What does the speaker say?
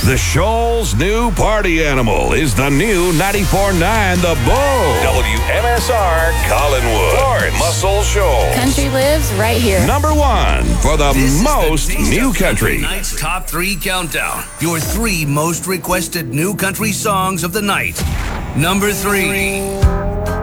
The Shoal's new party animal is the new 94.9 The Bull. WMSR Collinwood. Florence. Muscle Shoals. Country lives right here. Number one for the most new country. Night's Top 3 Countdown. Your 3 most requested new country songs of the night. Number 3.